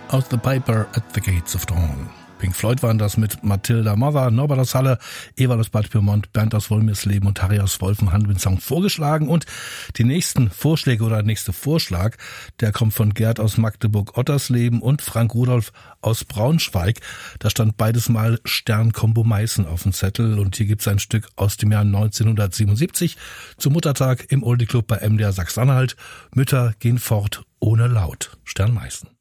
aus The Piper at the Gates of Dawn. Pink Floyd waren das mit Matilda Mother, Norbert aus Halle, Ewald aus Bad Pyrmont, Bernd aus Wolmirsleben und Harry aus Wolfenhand den Song vorgeschlagen. Und die nächsten Vorschläge oder der nächste Vorschlag, der kommt von Gerd aus Magdeburg-Ottersleben und Frank Rudolf aus Braunschweig. Da stand beides mal Stern-Kombo Meißen auf dem Zettel und hier gibt's ein Stück aus dem Jahr 1977 zum Muttertag im Oldie Club bei MDR Sachsen-Anhalt. Mütter gehen fort ohne Laut. Stern Meißen.